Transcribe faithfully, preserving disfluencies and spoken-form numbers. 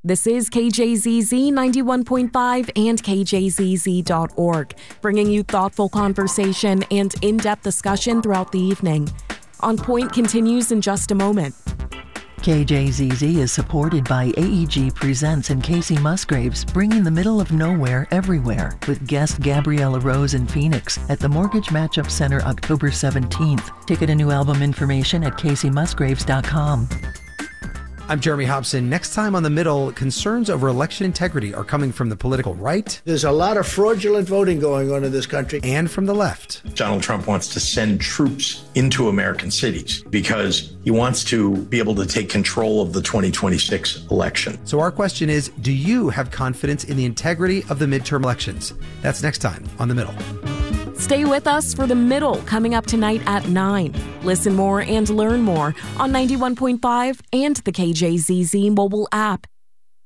This is K J Z Z ninety-one point five and K J Z Z dot org, bringing you thoughtful conversation and in-depth discussion throughout the evening. On Point continues in just a moment. K J Z Z is supported by A E G Presents and Casey Musgraves, bringing the middle of nowhere everywhere, with guest Gabriella Rose in Phoenix at the Mortgage Matchup Center October seventeenth. Ticket and new album information at casey musgraves dot com. I'm Jeremy Hobson. Next time on The Middle, concerns over election integrity are coming from the political right. There's a lot of fraudulent voting going on in this country. And from the left. Donald Trump wants to send troops into American cities because he wants to be able to take control of the twenty twenty-six election. So our question is, do you have confidence in the integrity of the midterm elections? That's next time on The Middle. Stay with us for The Middle, coming up tonight at nine. Listen more and learn more on ninety-one point five and the K J Z Z mobile app.